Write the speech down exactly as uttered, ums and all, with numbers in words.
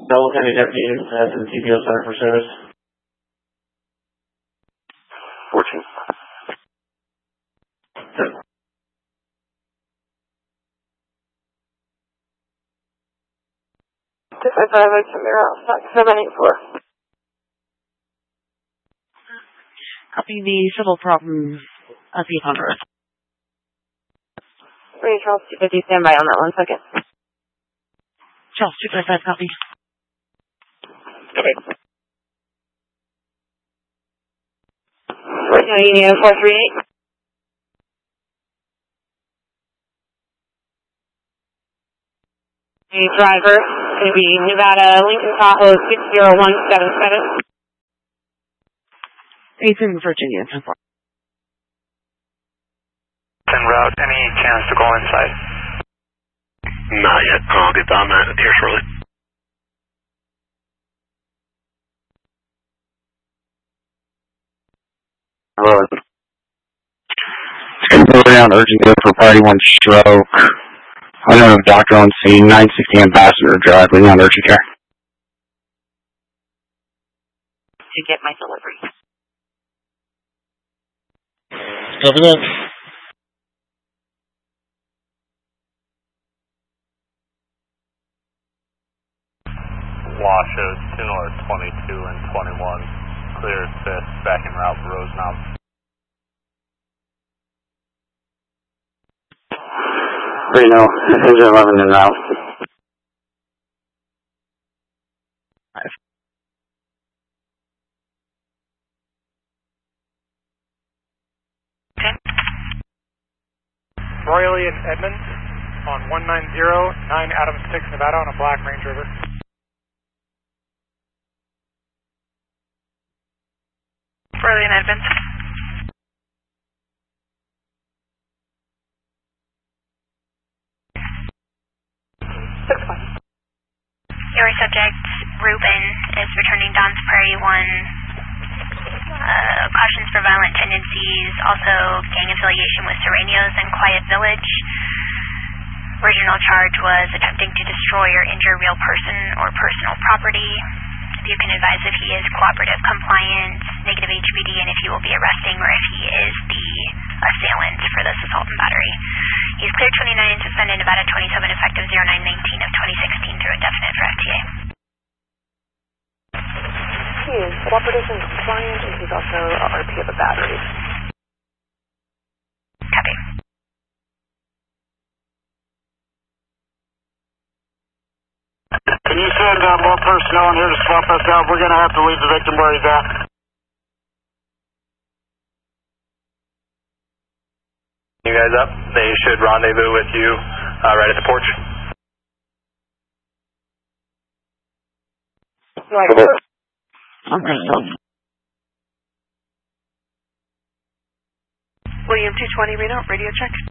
Double County Deputy has the T P O Center for service. fourteen. Six five five X Mirror, seven eight four. Copy the civil problem at the Thunder. Three Charles two fifty, stand by on that one second. Charles two five five, copy. Okay. Right now, Union four three eight. The driver is be Nevada Lincoln Tahoe six zero one seven seven. Ethan, Virginia, ten four. En route, any chance to go inside? Not yet. I'll get on that here shortly. Hello. It's going to go down urgent care for party one stroke. I don't know if doctor on scene, nine sixty Ambassador Drive, waiting on urgent care. To get my delivery. Copy that. Washes, two north, twenty-two and twenty-one. Clear fifth, back en route for Rosemount. Reno, engine eleven en route. Okay. Royally and Edmonds on one nine zero nine Adams six, Nevada on a black Range Rover. Royally and Edmonds. Six one. Your subject, Ruben, is returning Don's Prairie one. Uh, cautions for violent tendencies, also gang affiliation with Serenios and Quiet Village. Original charge was attempting to destroy or injure real person or personal property. You can advise if he is cooperative, compliant, negative H P D, and if he will be arresting or if he is the assailant for this assault and battery. He's cleared twenty-nine and suspended Nevada twenty-seven effective oh nine nineteen of twenty sixteen through indefinite for F T A. He is cooperative and compliant, and he's also a R P of a battery. Copy. Can you send uh, more personnel in here to swap us out? We're going to have to leave the victim where he's at. You guys up? They should rendezvous with you uh, right at the porch. Right. Okay. William two twenty, Reno, radio check.